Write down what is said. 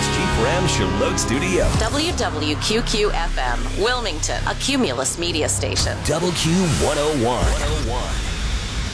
Trucks Jeep Ram Charlotte Studio. WWQQ-FM, Wilmington, a Cumulus media station. WQ101.